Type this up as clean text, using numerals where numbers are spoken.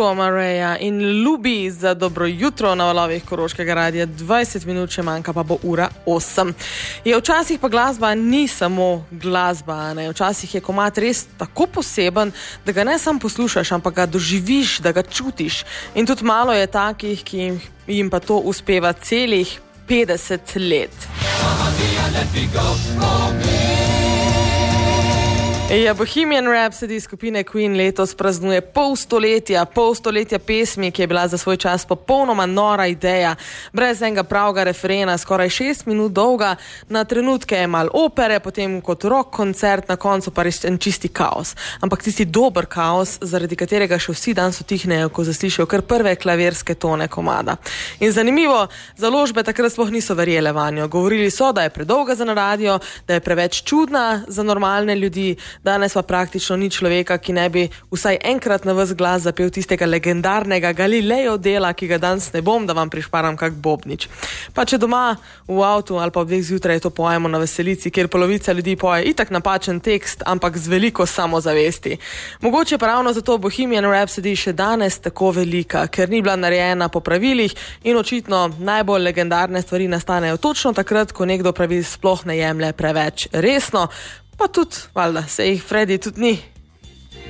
duo Mareja in Lubi za dobro jutro na valovih Koroškega radia. 20 minut še manjka, pa bo ura 8. Včasih pa glasba ni samo glasba, ne? Včasih je komad res tako poseben, da ga ne samo poslušaš, ampak ga doživiš, da ga čutiš. In tudi malo je takih, ki jim pa to uspeva celih 50 let. Bohemian Rhapsody skupine Queen letos praznuje pol stoletja pesmi, ki je bila za svoj čas popolnoma nora ideja, brez enega pravega refrena, skoraj 6 minut dolga, na trenutke je mal opere, potem kot rock koncert, na koncu pa res en čisti kaos. Ampak tisti dober kaos, zaradi katerega še vsi dan utihnejo, ko zaslišijo kar prve klavirske tone komada. In zanimivo, založbe takrat sploh niso verjele vanjo. Govorili so, da je predolga za na radio, da je preveč čudna za normalne ljudi. Danes pa praktično ni človeka, ki ne bi vsaj enkrat na ves glas zapel tistega legendarnega Galilejev dela, ki ga danes ne bom, da vam prišparam kak bobnič. Pa če doma v avtu ali pa ob 2 zjutraj to pojemo na veselici, kjer polovica ljudi poje itak napačen tekst, ampak z veliko samozavesti. Mogoče pa ravno zato Bohemian Rhapsody še danes tako velika, ker ni bila narejena po pravilih in očitno najbolj legendarne stvari nastanejo točno takrat, ko nekdo pravil sploh ne jemlje preveč resno. Pa tudi, valjda, se jih Freddy tudi ni